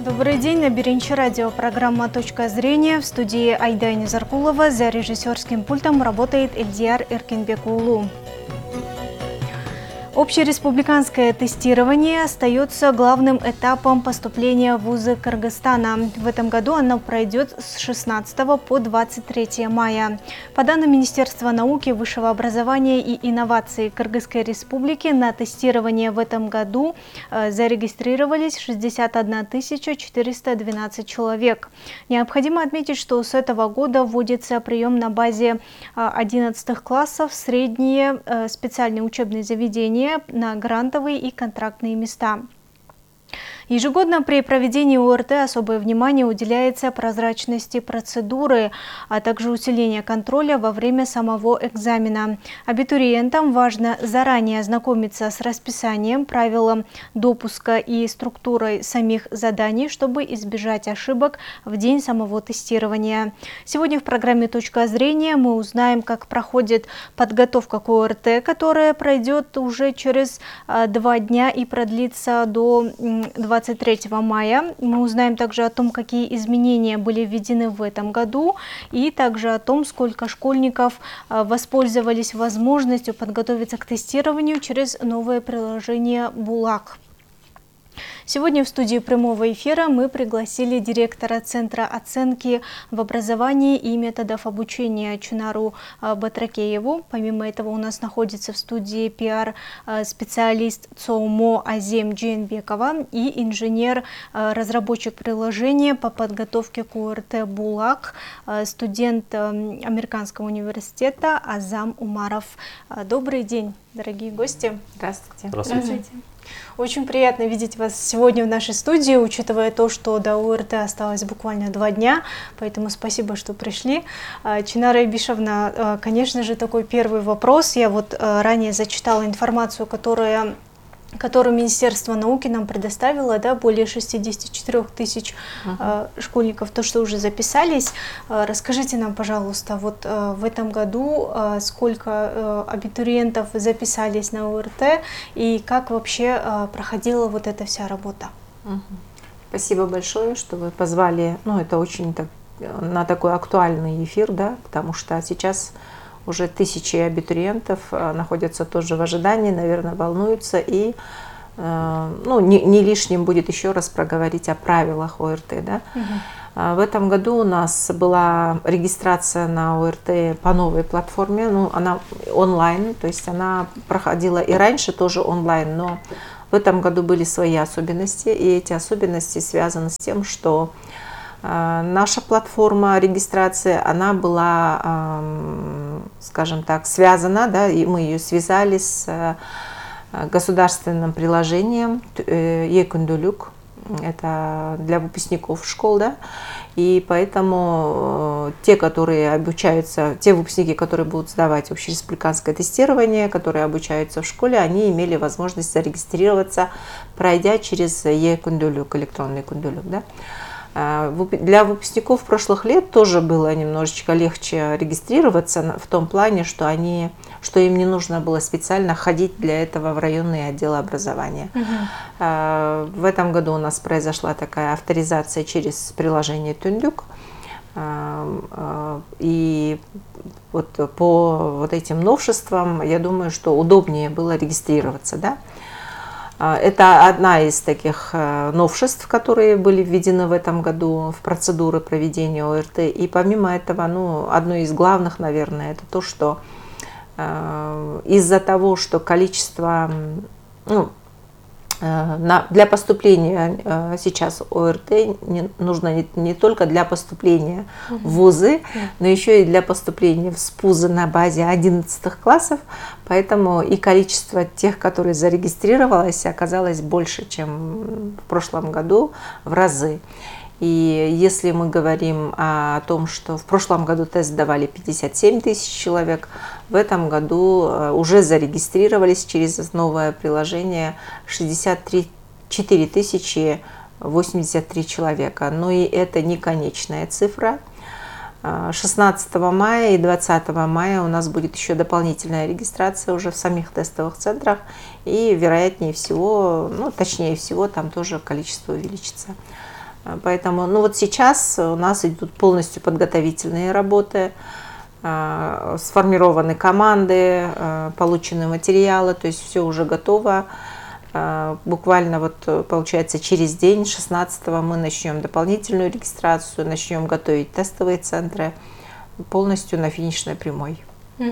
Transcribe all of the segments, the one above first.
Добрый день, на Беренче радио, программа «Точка зрения». В студии Айда Низаркулова, за режиссерским пультом работает Эльдияр Эркинбекулу. Общереспубликанское тестирование остается главным этапом поступления в вузы Кыргызстана. В этом году оно пройдет с 16 по 23 мая. По данным Министерства науки, высшего образования и инноваций Кыргызской Республики, на тестирование в этом году зарегистрировались 61 412 человек. Необходимо отметить, что с этого года вводится прием на базе 11 классов, средние специальные учебные заведения, на грантовые и контрактные места. Ежегодно при проведении ОРТ особое внимание уделяется прозрачности процедуры, а также усилению контроля во время самого экзамена. Абитуриентам важно заранее ознакомиться с расписанием, правилам допуска и структурой самих заданий, чтобы избежать ошибок в день самого тестирования. Сегодня в программе «Точка зрения» мы узнаем, как проходит подготовка к ОРТ, которая пройдет уже через 2 дня и продлится до 23 мая. Мы узнаем также о том, какие изменения были введены в этом году, и также о том, сколько школьников воспользовались возможностью подготовиться к тестированию через новое приложение «Булак». Сегодня в студии прямого эфира мы пригласили директора Центра оценки в образовании и методов обучения Чунару Батракееву. Помимо этого у нас находится в студии пиар-специалист ЦОМО Азем Джейнбекова и инженер-разработчик приложения по подготовке к ОРТ «Булак», студент Американского университета Азам Умаров. Добрый день, дорогие гости. Здравствуйте. Здравствуйте. Очень приятно видеть вас сегодня в нашей студии, учитывая то, что до ОРТ осталось буквально 2 дня, поэтому спасибо, что пришли. Чинара Ибишевна, конечно же, такой первый вопрос. Я вот ранее зачитала информацию, которую Министерство науки нам предоставило, да, более 64 тысяч школьников, то, что уже записались. Расскажите нам, пожалуйста, вот в этом году сколько абитуриентов записались на ОРТ и как вообще проходила вот эта вся работа? Спасибо большое, что вы позвали. Это очень на такой актуальный эфир, да, потому что сейчас уже тысячи абитуриентов находятся тоже в ожидании, наверное, волнуются. И не лишним будет еще раз проговорить о правилах ОРТ. Да? В этом году у нас была регистрация на ОРТ по новой платформе. Она онлайн, то есть она проходила и раньше тоже онлайн, но в этом году были свои особенности. И эти особенности связаны с тем, что наша платформа регистрации, она была, скажем так, связана, да, и мы ее связали с государственным приложением Е-Күндүлүк, это для выпускников школ, да, и поэтому те, которые обучаются, те выпускники, которые будут сдавать общереспубликанское тестирование, которые обучаются в школе, они имели возможность зарегистрироваться, пройдя через Е-Күндүлүк, электронный Күндүлүк, да. Для выпускников прошлых лет тоже было немножечко легче регистрироваться в том плане, что им не нужно было специально ходить для этого в районные отделы образования. В этом году у нас произошла такая авторизация через приложение Түндүк. И вот по этим новшествам, я думаю, что удобнее было регистрироваться, да? Это одна из таких новшеств, которые были введены в этом году в процедуры проведения ОРТ. И помимо этого, одно из главных, наверное, это то, что из-за того, что количество, для поступления сейчас ОРТ нужно не только для поступления в вузы, но еще и для поступления в СПУЗы на базе 11 классов. Поэтому и количество тех, которые зарегистрировалось, оказалось больше, чем в прошлом году, в разы. И если мы говорим о том, что в прошлом году тест давали 57 тысяч человек, в этом году уже зарегистрировались через новое приложение 64 тысячи 83 человека. Но и это не конечная цифра. 16 мая и 20 мая у нас будет еще дополнительная регистрация уже в самих тестовых центрах. И вероятнее всего, точнее всего, там тоже количество увеличится. Поэтому, ну вот сейчас у нас идут полностью подготовительные работы, сформированы команды, получены материалы, то есть все уже готово. Буквально вот получается через день, 16-го, мы начнем дополнительную регистрацию, начнем готовить тестовые центры полностью на финишной прямой.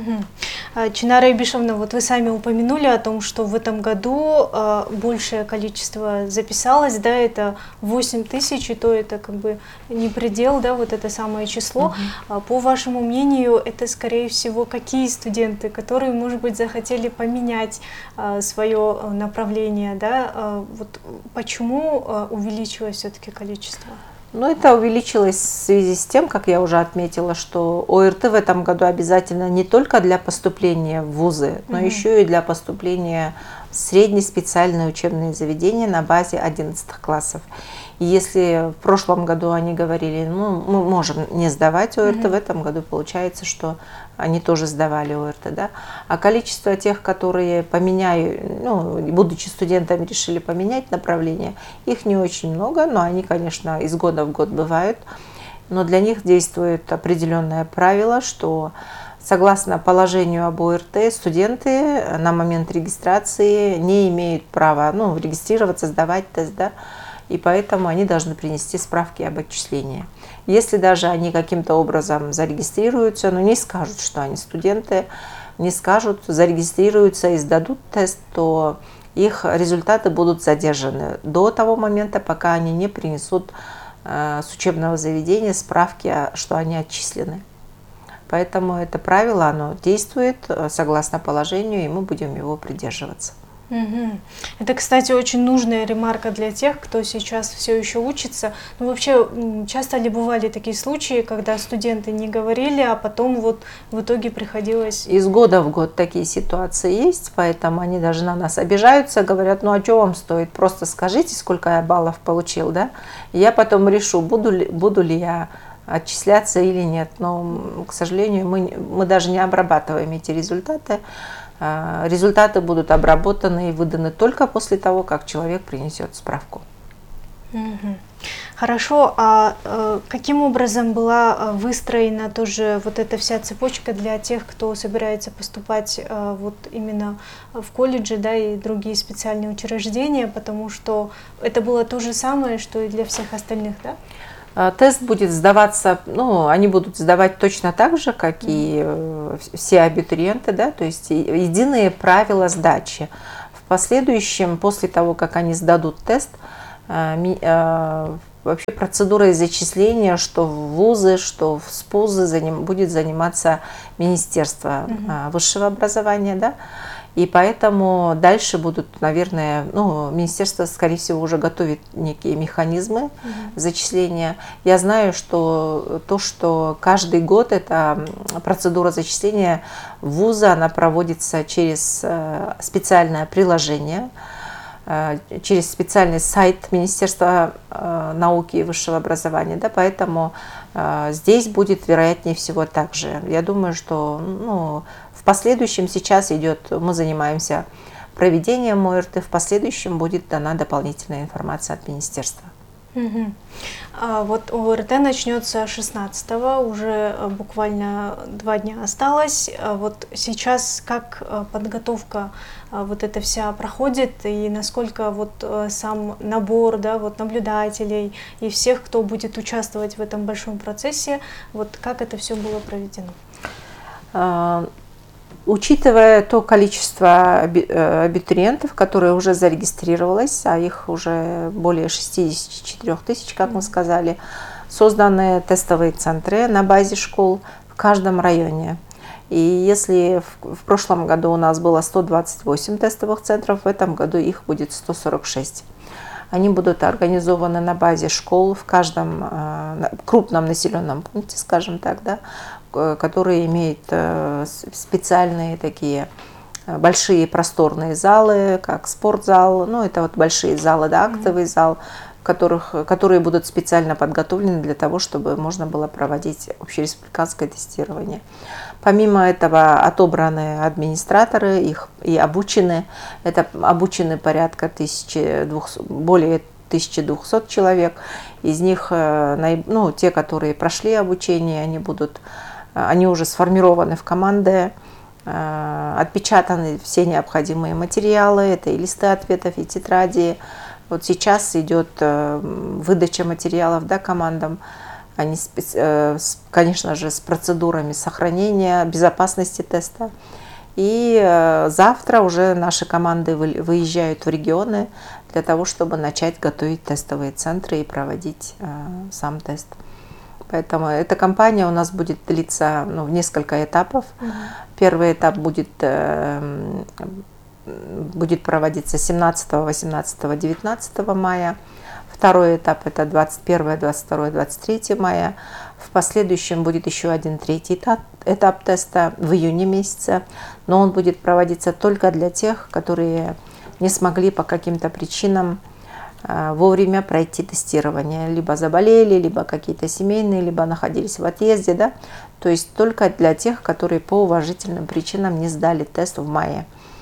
Чинара Ибишевна, вот вы сами упомянули о том, что в этом году большее количество записалось, да, это 8 тысяч, и то это как бы не предел, да, вот это самое число. По вашему мнению, это, скорее всего, какие студенты, которые, может быть, захотели поменять свое направление, да, вот почему увеличилось все-таки количество? Но это увеличилось в связи с тем, как я уже отметила, что ОРТ в этом году обязательно не только для поступления в вузы, но еще и для поступления в средние специальные учебные заведения на базе 11 классов. И если в прошлом году они говорили, ну, мы можем не сдавать ОРТ, в этом году получается, что они тоже сдавали ОРТ, да. А количество тех, которые поменяют, ну, будучи студентами, решили поменять направление, их не очень много, но они, конечно, из года в год бывают. Но для них действует определенное правило, что согласно положению об ОРТ, студенты на момент регистрации не имеют права, ну, регистрироваться, сдавать тест, да, и поэтому они должны принести справки об отчислении. Если даже они каким-то образом зарегистрируются, но не скажут, что они студенты, не скажут, зарегистрируются и сдадут тест, то их результаты будут задержаны до того момента, пока они не принесут с учебного заведения справки, что они отчислены. Поэтому это правило, оно действует согласно положению, и мы будем его придерживаться. Это, кстати, очень нужная ремарка для тех, кто сейчас все еще учится. Ну, вообще, часто ли бывали такие случаи, когда студенты не говорили, а потом вот в итоге приходилось... Из года в год такие ситуации есть, поэтому они даже на нас обижаются, говорят, ну а что вам стоит, просто скажите, сколько я баллов получил, да, и я потом решу, буду ли я отчисляться или нет. Но, к сожалению, мы даже не обрабатываем эти результаты. Результаты будут обработаны и выданы только после того, как человек принесет справку. Хорошо, а каким образом была выстроена тоже вот эта вся цепочка для тех, кто собирается поступать вот именно в колледжи, да, и другие специальные учреждения, потому что это было то же самое, что и для всех остальных, да? Тест будет сдаваться, ну, они будут сдавать точно так же, как и все абитуриенты, да, то есть единые правила сдачи. В последующем, после того, как они сдадут тест, вообще процедурой зачисления, что в вузы, что в СПУЗы будет заниматься Министерство высшего образования, да. И поэтому дальше будут, наверное, ну, министерство, скорее всего, уже готовит некие механизмы зачисления. Я знаю, что то, что каждый год эта процедура зачисления в вузы, она проводится через специальное приложение, через специальный сайт Министерства науки и высшего образования, да, поэтому здесь будет, вероятнее всего, так же. Я думаю, что, ну, в последующем сейчас идет, мы занимаемся проведением ОРТ, в последующем будет дана дополнительная информация от министерства. Вот ОРТ начнется 16-го, уже буквально 2 дня осталось. Вот сейчас как подготовка вот эта вся проходит, и насколько вот сам набор, да, вот наблюдателей и всех, кто будет участвовать в этом большом процессе, вот как это все было проведено? Учитывая то количество абитуриентов, которые уже зарегистрировалось, а их уже более 64 тысяч, как мы сказали, созданы тестовые центры на базе школ в каждом районе. И если в прошлом году у нас было 128 тестовых центров, в этом году их будет 146. Они будут организованы на базе школ в каждом крупном населенном пункте, скажем так, да, которые имеют специальные такие большие просторные залы, как спортзал, ну это вот большие залы, да, актовый зал, которые будут специально подготовлены для того, чтобы можно было проводить общереспубликанское тестирование. Помимо этого отобраны администраторы, их и обучены, это обучены порядка более 1200 человек. Из них, ну, те, которые прошли обучение, они уже сформированы в команды, отпечатаны все необходимые материалы, это и листы ответов, и тетради. Вот сейчас идет выдача материалов, да, командам. Они, конечно же, с процедурами сохранения, безопасности теста. И завтра уже наши команды выезжают в регионы для того, чтобы начать готовить тестовые центры и проводить сам тест. Поэтому эта кампания у нас будет длиться, ну, в несколько этапов. Первый этап будет проводиться 17, 18, 19 мая. Второй этап – это 21, 22, 23 мая. В последующем будет еще один третий этап теста в июне месяце, но он будет проводиться только для тех, которые не смогли по каким-то причинам вовремя пройти тестирование. Либо заболели, либо какие-то семейные, либо находились в отъезде. Да? То есть только для тех, которые по уважительным причинам не сдали тест в мае.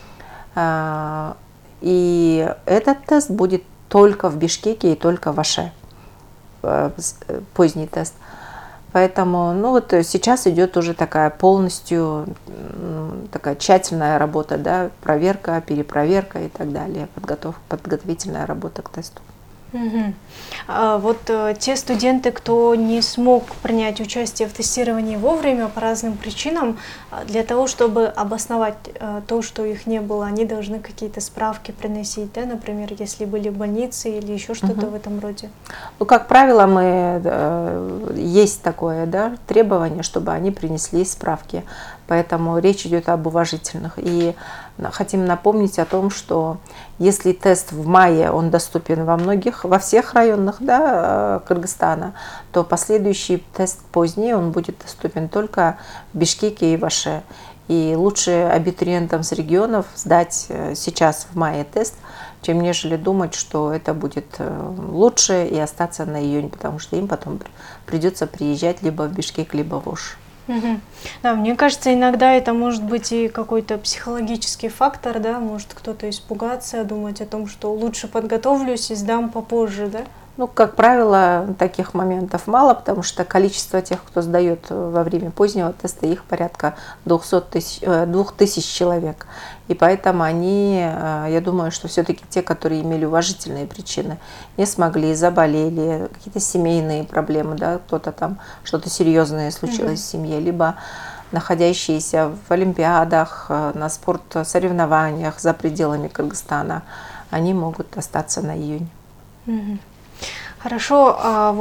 И этот тест будет только в Бишкеке и только в Аше, поздний тест. Поэтому, ну вот сейчас идет уже такая полностью такая тщательная работа, да, проверка, перепроверка и так далее, подготовительная работа к тесту. Вот те студенты, кто не смог принять участие в тестировании вовремя по разным причинам, для того, чтобы обосновать то, что их не было, они должны какие-то справки приносить, да, например, если были в больнице или еще что-то в этом роде? Ну, как правило, есть такое, да, требование, чтобы они принесли справки. Поэтому речь идет об уважительных. И хотим напомнить о том, что если тест в мае, он доступен во всех районах, да, Кыргызстана, то последующий тест поздний, он будет доступен только в Бишкеке и в Аше. И лучше абитуриентам с регионов сдать сейчас в мае тест, чем нежели думать, что это будет лучше и остаться на июнь, потому что им потом придется приезжать либо в Бишкек, либо в Ош. Да, мне кажется, иногда это может быть и какой-то психологический фактор, да, может кто-то испугаться, думать о том, что лучше подготовлюсь и сдам попозже, да? Ну, как правило, таких моментов мало, потому что количество тех, кто сдает во время позднего теста, их порядка 2000 человек. И поэтому они, я думаю, что все-таки те, которые имели уважительные причины, не смогли, заболели, какие-то семейные проблемы, да, кто-то там, что-то серьезное случилось в семье, либо находящиеся в олимпиадах, на спортсоревнованиях за пределами Кыргызстана, они могут остаться на июнь. Хорошо.